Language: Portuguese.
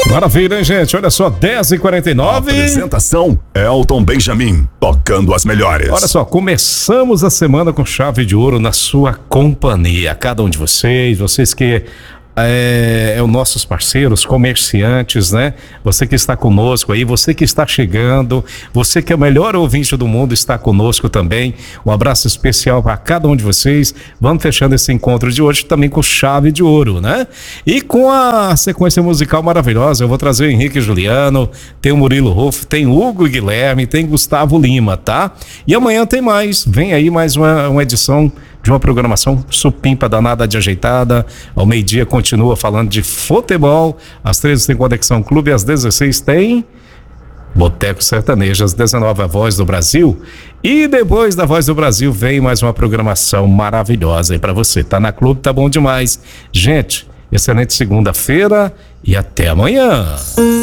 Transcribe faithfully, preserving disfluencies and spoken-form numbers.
Maravilha, hein, gente? Olha só, dez e quarenta e nove. Apresentação, Elton Benjamin, tocando as melhores. Olha só, começamos a semana com chave de ouro na sua companhia. Cada um de vocês, vocês que é, é os nossos parceiros, comerciantes, né? Você que está conosco aí, você que está chegando, você que é o melhor ouvinte do mundo está conosco também. Um abraço especial para cada um de vocês. Vamos fechando esse encontro de hoje também com chave de ouro, né? E com a sequência musical maravilhosa, eu vou trazer o Henrique e Juliano, tem o Murilo Ruff, tem o Hugo e Guilherme, tem Gustavo Lima, tá? E amanhã tem mais, vem aí mais uma, uma edição de uma programação supimpa, danada de ajeitada. Ao meio-dia continua falando de futebol, às treze tem Conexão Clube, às dezesseis tem Boteco Sertanejo, às dezenove a Voz do Brasil. E depois da Voz do Brasil vem mais uma programação maravilhosa aí pra você. Tá na Clube, tá bom demais. Gente, excelente segunda-feira e até amanhã.